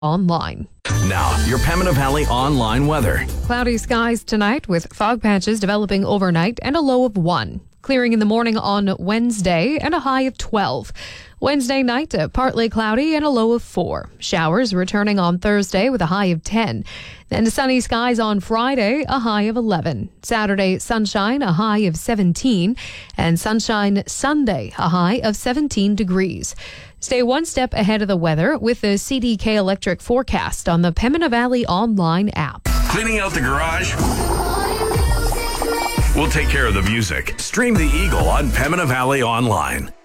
online. Now, your Pembina Valley online weather. Cloudy skies tonight with fog patches developing overnight and a low of 1. Clearing in the morning on Wednesday and a high of 12. Wednesday night, partly cloudy and a low of 4. Showers returning on Thursday with a high of 10. Then sunny skies on Friday, a high of 11. Saturday, sunshine, a high of 17. And sunshine Sunday, a high of 17 degrees. Stay one step ahead of the weather with the CDK Electric forecast on the Pembina Valley online app. Cleaning out the garage? We'll take care of the music. Stream the Eagle on Pembina Valley online.